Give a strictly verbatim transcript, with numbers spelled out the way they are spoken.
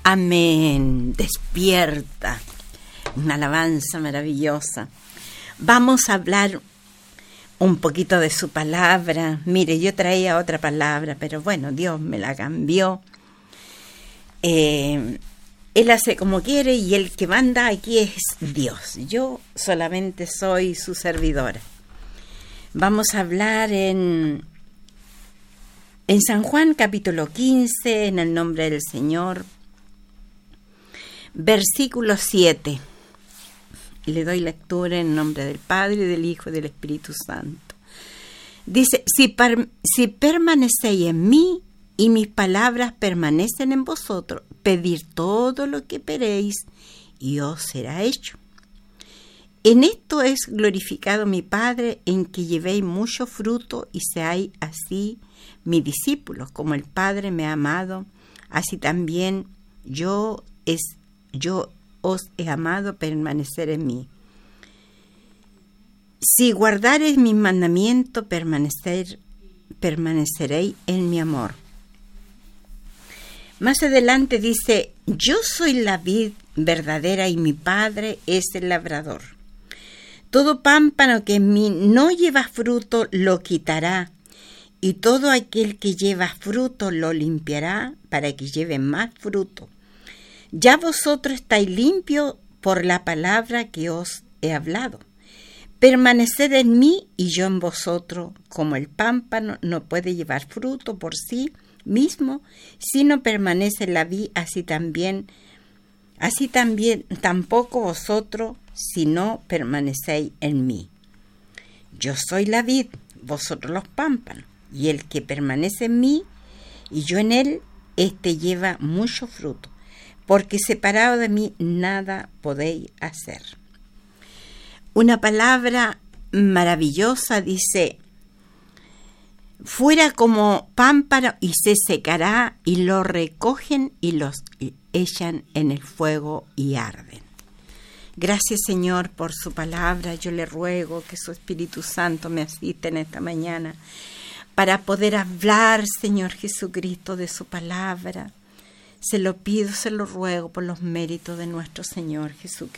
Amén. Despierta. Una alabanza maravillosa. Vamos a hablar un poquito de su palabra. Mire, yo traía otra palabra, pero bueno, Dios me la cambió. Eh, él hace como quiere y el que manda aquí es Dios. Yo solamente soy su servidora. Vamos a hablar en, en San Juan capítulo quince, en el nombre del Señor, versículo siete. Le doy lectura en nombre del Padre, del Hijo y del Espíritu Santo. Dice, si, per, si permanecéis en mí y mis palabras permanecen en vosotros, pedid todo lo que queréis y os será hecho. En esto es glorificado mi Padre, en que llevéis mucho fruto y seáis así mis discípulos, como el Padre me ha amado, así también yo es yo os he amado, permanecer en mí. Si guardareis mis mandamientos, permanecer, permaneceréis en mi amor. Más adelante dice, yo soy la vid verdadera y mi Padre es el labrador. Todo pámpano que en mí no lleva fruto lo quitará, y todo aquel que lleva fruto lo limpiará para que lleve más fruto. Ya vosotros estáis limpios por la palabra que os he hablado. Permaneced en mí y yo en vosotros, como el pámpano no puede llevar fruto por sí mismo, si no permanece en la vid, así también, así también tampoco vosotros, si no permanecéis en mí. Yo soy la vid, vosotros los pámpanos, y el que permanece en mí y yo en él, éste lleva mucho fruto, porque separado de mí nada podéis hacer. Una palabra maravillosa dice, fuera como pámpano y se secará, y lo recogen y los echan en el fuego y arden. Gracias, Señor, por su palabra. Yo le ruego que su Espíritu Santo me asista en esta mañana para poder hablar, Señor Jesucristo, de su palabra. Se lo pido, se lo ruego por los méritos de nuestro Señor Jesucristo.